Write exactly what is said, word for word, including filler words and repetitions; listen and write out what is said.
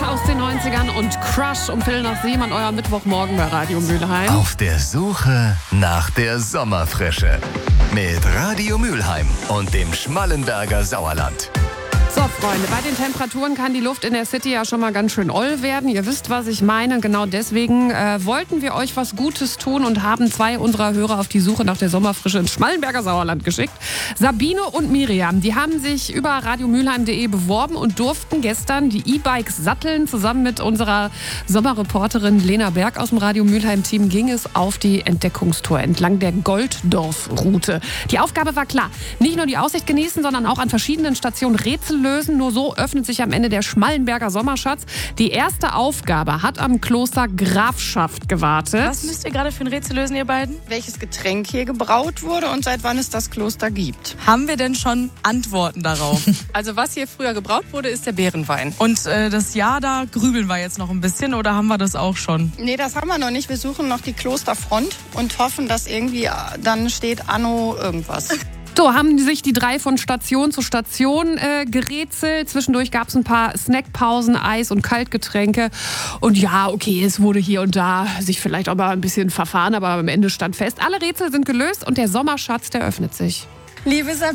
aus den neunzigern und Crush um Viertel nach sieben an eurem Mittwochmorgen bei Radio Mülheim. Auf der Suche nach der Sommerfrische mit Radio Mülheim und dem Schmallenberger Sauerland. So, Freunde, bei den Temperaturen kann die Luft in der City ja schon mal ganz schön oll werden. Ihr wisst, was ich meine. Genau deswegen äh, wollten wir euch was Gutes tun und haben zwei unserer Hörer auf die Suche nach der Sommerfrische ins Schmallenberger Sauerland geschickt. Sabine und Miriam, die haben sich über radiomülheim punkt de beworben und durften gestern die E-Bikes satteln. Zusammen mit unserer Sommerreporterin Lena Berg aus dem Radio Mülheim-Team ging es auf die Entdeckungstour entlang der Golddorf-Route. Die Aufgabe war klar. Nicht nur die Aussicht genießen, sondern auch an verschiedenen Stationen Rätsel lösen. Nur so öffnet sich am Ende der Schmallenberger Sommerschatz. Die erste Aufgabe hat am Kloster Grafschaft gewartet. Was müsst ihr gerade für ein Rätsel lösen, ihr beiden? Welches Getränk hier gebraut wurde und seit wann es das Kloster gibt. Haben wir denn schon Antworten darauf? Also was hier früher gebraut wurde, ist der Beerenwein. Und äh, das Jahr, da grübeln wir jetzt noch ein bisschen oder haben wir das auch schon? Nee, das haben wir noch nicht. Wir suchen noch die Klosterfront und hoffen, dass irgendwie dann steht Anno irgendwas. So haben sich die drei von Station zu Station äh, gerätselt. Zwischendurch gab es ein paar Snackpausen, Eis und Kaltgetränke. Und ja, okay, es wurde hier und da sich vielleicht auch mal ein bisschen verfahren, aber am Ende stand fest, alle Rätsel sind gelöst und der Sommerschatz, der öffnet sich. Liebe Sabine,